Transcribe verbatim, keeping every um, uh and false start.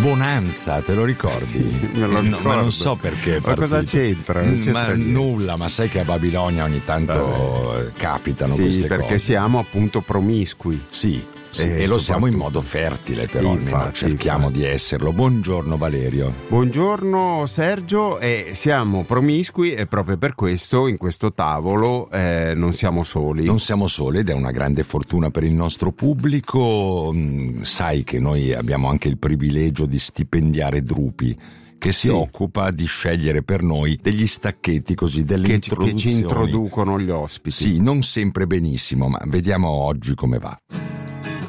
Bonanza, te lo ricordi? Sì, me lo no, ricordo. Ma non so perché. Ma cosa c'entra? Non c'entra ma niente. nulla, ma sai che a Babilonia ogni tanto Vabbè. capitano sì, queste cose. Sì, perché siamo appunto promiscui. Sì. Sì, Eh, e lo siamo in modo fertile, però infatti, almeno cerchiamo infatti. di esserlo. Buongiorno Valerio. Buongiorno Sergio, eh, siamo promiscui e proprio per questo in questo tavolo eh, non siamo soli. Non siamo soli ed è una grande fortuna per il nostro pubblico. Mm, sai che noi abbiamo anche il privilegio di stipendiare Drupi, che si sì. occupa di scegliere per noi degli stacchetti così, delle che, introduzioni. Che ci introducono gli ospiti. Sì, non sempre benissimo, ma vediamo oggi come va.